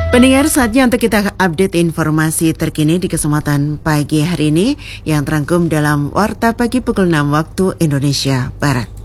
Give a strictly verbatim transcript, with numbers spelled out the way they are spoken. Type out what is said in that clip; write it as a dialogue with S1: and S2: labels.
S1: Pendengar, saatnya untuk kita update informasi terkini di kesempatan pagi hari ini yang terangkum dalam Warta Pagi pukul enam waktu Indonesia Barat.